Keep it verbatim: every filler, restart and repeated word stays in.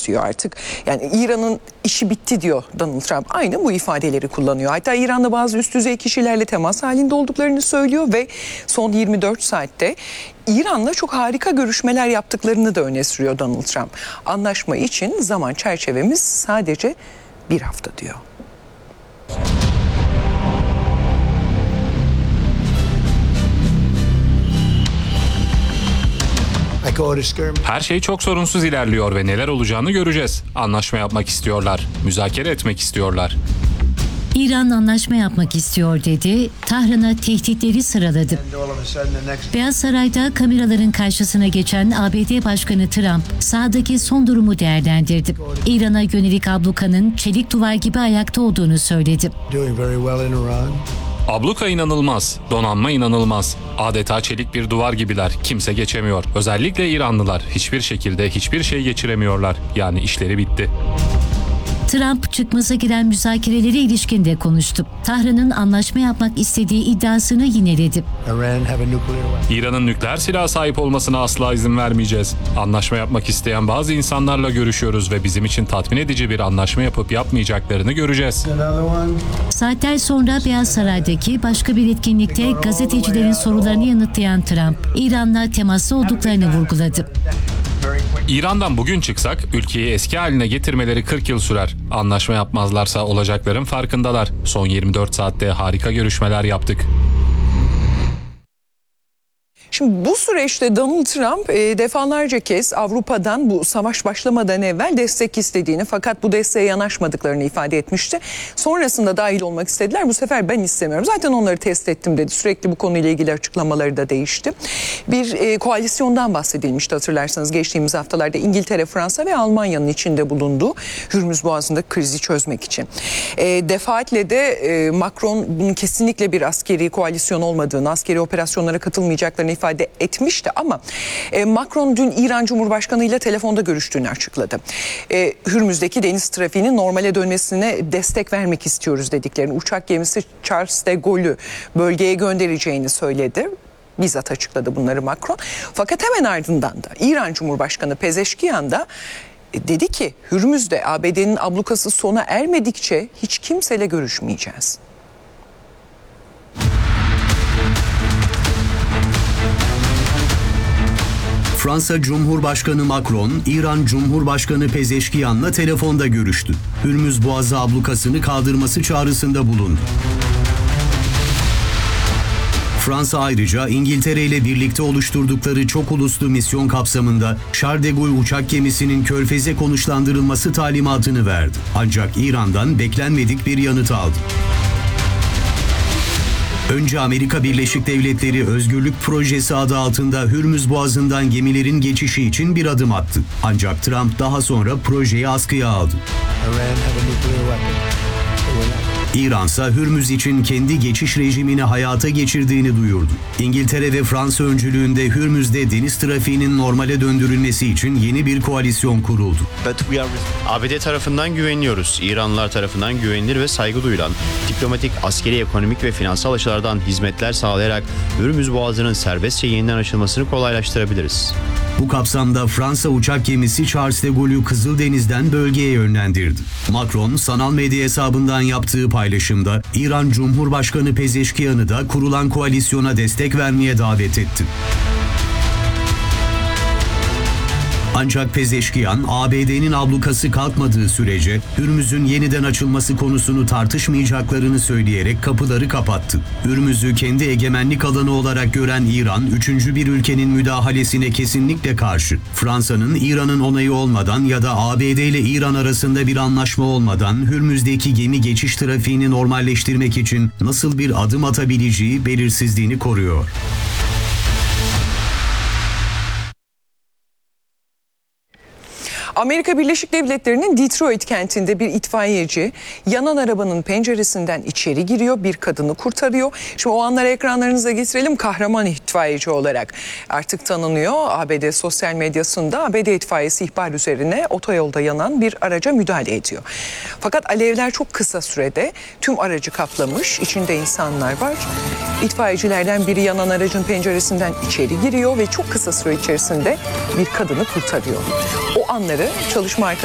istiyor artık. Yani İran'ın işi bitti diyor Donald Trump. Aynı bu ifadeleri kullanıyor. Hatta İran'da bazı üst düzey kişilerle temas halinde olduklarını söylüyor ve son yirmi dört saatte İran'la çok harika görüşmeler yaptıklarını da öne sürüyor Donald Trump. Anlaşma için zaman çerçevemiz sadece bir hafta diyor. Her şey çok sorunsuz ilerliyor ve neler olacağını göreceğiz. Anlaşma yapmak istiyorlar, müzakere etmek istiyorlar. İran anlaşma yapmak istiyor dedi, Tahran'a tehditleri sıraladı. Beyaz Saray'da kameraların karşısına geçen A B D Başkanı Trump, sahadaki son durumu değerlendirdi. İran'a yönelik ablukanın çelik duvar gibi ayakta olduğunu söyledi. Abluka inanılmaz, donanma inanılmaz. Adeta çelik bir duvar gibiler, kimse geçemiyor. Özellikle İranlılar hiçbir şekilde hiçbir şey geçiremiyorlar. Yani işleri bitti. Trump çıkmaza giren müzakerelere ilişkin de konuştu. Tahran'ın anlaşma yapmak istediği iddiasını yineledi. İran'ın nükleer silaha sahip olmasına asla izin vermeyeceğiz. Anlaşma yapmak isteyen bazı insanlarla görüşüyoruz ve bizim için tatmin edici bir anlaşma yapıp yapmayacaklarını göreceğiz. Saatler sonra Beyaz Saray'daki başka bir etkinlikte gazetecilerin sorularını yanıtlayan Trump, İran'la temaslı olduklarını vurguladı. İran'dan bugün çıksak ülkeyi eski haline getirmeleri kırk yıl sürer. Anlaşma yapmazlarsa olacakların farkındalar. Son yirmi dört saatte harika görüşmeler yaptık. Şimdi bu süreçte Donald Trump e, defalarca kez Avrupa'dan bu savaş başlamadan evvel destek istediğini, fakat bu desteğe yanaşmadıklarını ifade etmişti. Sonrasında dahil olmak istediler. Bu sefer ben istemiyorum, zaten onları test ettim dedi. Sürekli bu konuyla ilgili açıklamaları da değişti. Bir e, koalisyondan bahsedilmişti hatırlarsanız geçtiğimiz haftalarda, İngiltere, Fransa ve Almanya'nın içinde bulunduğu Hürmüz Boğazı'nda krizi çözmek için. E, defaatle de e, Macron bunun kesinlikle bir askeri koalisyon olmadığını, askeri operasyonlara katılmayacaklarını ifade etmişti ama e, Macron dün İran Cumhurbaşkanı ile telefonda görüştüğünü açıkladı. E, Hürmüz'deki deniz trafiğinin normale dönmesine destek vermek istiyoruz dediklerini, uçak gemisi Charles de Gaulle'ü bölgeye göndereceğini söyledi. Bizzat açıkladı bunları Macron. Fakat hemen ardından da İran Cumhurbaşkanı Pezeşkiyan da e, dedi ki Hürmüz'de A B D'nin ablukası sona ermedikçe hiç kimseyle görüşmeyeceğiz. Fransa Cumhurbaşkanı Macron, İran Cumhurbaşkanı Pezeşkiyan'la telefonda görüştü. Hürmüz Boğazı ablukasını kaldırması çağrısında bulundu. Fransa ayrıca İngiltere ile birlikte oluşturdukları çok uluslu misyon kapsamında Charles de Gaulle uçak gemisinin Körfez'e konuşlandırılması talimatını verdi. Ancak İran'dan beklenmedik bir yanıt aldı. Önce Amerika Birleşik Devletleri Özgürlük Projesi adı altında Hürmüz Boğazı'ndan gemilerin geçişi için bir adım attı. Ancak Trump daha sonra projeyi askıya aldı. İran ise Hürmüz için kendi geçiş rejimini hayata geçirdiğini duyurdu. İngiltere ve Fransa öncülüğünde Hürmüz'de deniz trafiğinin normale döndürülmesi için yeni bir koalisyon kuruldu. A B D tarafından güveniliyoruz. İranlılar tarafından güvenilir ve saygı duyulan, diplomatik, askeri, ekonomik ve finansal açılardan hizmetler sağlayarak Hürmüz Boğazı'nın serbestçe yeniden açılmasını kolaylaştırabiliriz. Bu kapsamda Fransa uçak gemisi Charles de Gaulle'ü Kızıldeniz'den bölgeye yönlendirdi. Macron, sanal medya hesabından yaptığı paylaşımda İran Cumhurbaşkanı Pezeşkiyan'ı da kurulan koalisyona destek vermeye davet etti. Ancak Pezeşkiyan, A B D'nin ablukası kalkmadığı sürece Hürmüz'ün yeniden açılması konusunu tartışmayacaklarını söyleyerek kapıları kapattı. Hürmüz'ü kendi egemenlik alanı olarak gören İran, üçüncü bir ülkenin müdahalesine kesinlikle karşı. Fransa'nın İran'ın onayı olmadan ya da A B D ile İran arasında bir anlaşma olmadan Hürmüz'deki gemi geçiş trafiğini normalleştirmek için nasıl bir adım atabileceği belirsizliğini koruyor. Amerika Birleşik Devletleri'nin Detroit kentinde bir itfaiyeci yanan arabanın penceresinden içeri giriyor, bir kadını kurtarıyor. Şimdi o anları ekranlarınıza getirelim. Kahraman itfaiyeci olarak artık tanınıyor. A B D sosyal medyasında A B D itfaiyesi ihbar üzerine otoyolda yanan bir araca müdahale ediyor. Fakat alevler çok kısa sürede tüm aracı kaplamış. İçinde insanlar var. İtfaiyecilerden biri yanan aracın penceresinden içeri giriyor ve çok kısa süre içerisinde bir kadını kurtarıyor. O anları çalışma arkadaşları